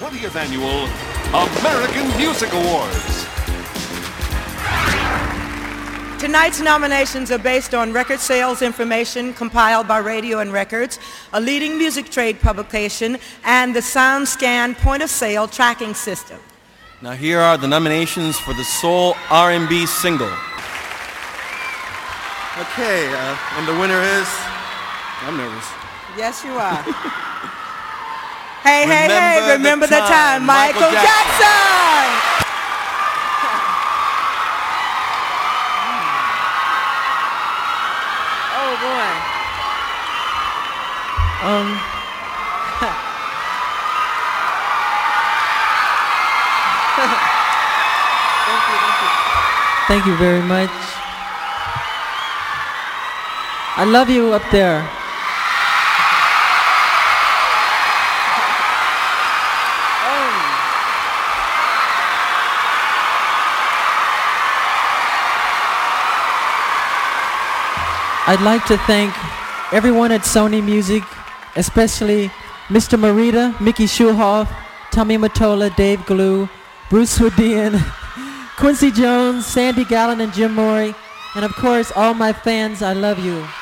20th Annual American Music Awards. Tonight's nominations are based on record sales information compiled by Radio and Records, a leading music trade publication, and the SoundScan point-of-sale tracking system. Now here are the nominations for the Soul R&B single. Okay, and the winner is... I'm nervous. Yes, you are. Hey, remember the time, Michael Jackson! Oh, boy. Thank you very much. I love you up there. I'd like to thank everyone at Sony Music, especially Mr. Marita, Mickey Schulhoff, Tommy Mottola, Dave Glue, Bruce Swedian, Quincy Jones, Sandy Gallen, and Jim Morey, and of course all my fans. I love you.